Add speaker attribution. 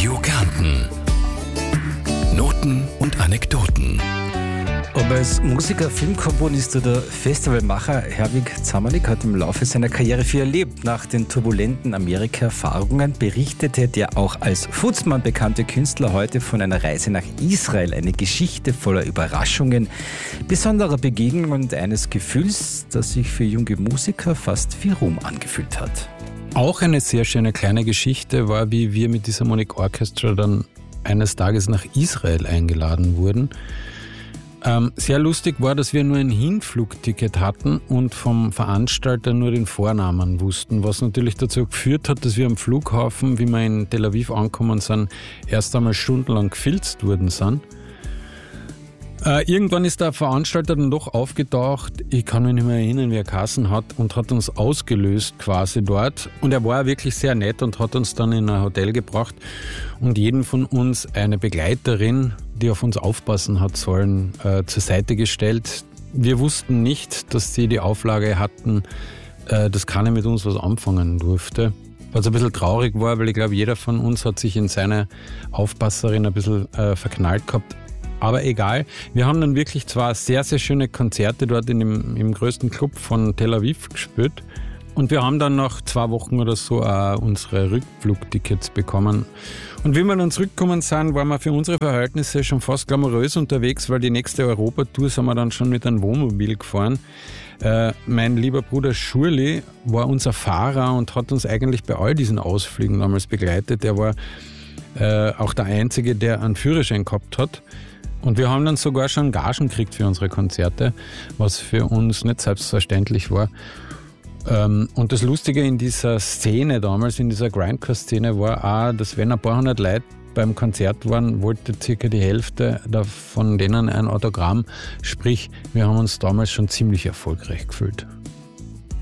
Speaker 1: Radio Kärnten. Noten und Anekdoten.
Speaker 2: Ob als Musiker, Filmkomponist oder Festivalmacher, Herwig Zamanek hat im Laufe seiner Karriere viel erlebt. Nach den turbulenten Amerika-Erfahrungen berichtete der auch als Futzmann bekannte Künstler heute von einer Reise nach Israel. Eine Geschichte voller Überraschungen, besonderer Begegnungen und eines Gefühls, das sich für junge Musiker fast wie Ruhm angefühlt hat.
Speaker 3: Auch eine sehr schöne kleine Geschichte war, wie wir mit dieser Harmonic Orchestra dann eines Tages nach Israel eingeladen wurden. Sehr lustig war, dass wir nur ein Hinflugticket hatten und vom Veranstalter nur den Vornamen wussten, was natürlich dazu geführt hat, dass wir am Flughafen, wie wir in Tel Aviv angekommen sind, erst einmal stundenlang gefilzt worden sind. Irgendwann ist der Veranstalter dann doch aufgetaucht, ich kann mich nicht mehr erinnern, wie er geheißen hat, und hat uns ausgelöst quasi dort. Und er war wirklich sehr nett und hat uns dann in ein Hotel gebracht und jeden von uns eine Begleiterin, die auf uns aufpassen hat sollen, zur Seite gestellt. Wir wussten nicht, dass sie die Auflage hatten, dass keiner mit uns was anfangen durfte. Was ein bisschen traurig war, weil ich glaube, jeder von uns hat sich in seine Aufpasserin ein bisschen verknallt gehabt. Aber egal, wir haben dann wirklich zwei sehr, sehr schöne Konzerte dort im größten Club von Tel Aviv gespielt. Und wir haben dann nach 2 Wochen oder so auch unsere Rückflugtickets bekommen. Und wie wir dann zurückgekommen sind, waren wir für unsere Verhältnisse schon fast glamourös unterwegs, weil die nächste Europatour sind wir dann schon mit einem Wohnmobil gefahren. Mein lieber Bruder Schurli war unser Fahrer und hat uns eigentlich bei all diesen Ausflügen damals begleitet. Er war auch der Einzige, der einen Führerschein gehabt hat. Und wir haben dann sogar schon Gagen gekriegt für unsere Konzerte, was für uns nicht selbstverständlich war. Und das Lustige in dieser Szene damals, in dieser Grindcore-Szene, war auch, dass wenn ein paar hundert Leute beim Konzert waren, wollte circa die Hälfte von denen ein Autogramm. Sprich, wir haben uns damals schon ziemlich erfolgreich gefühlt.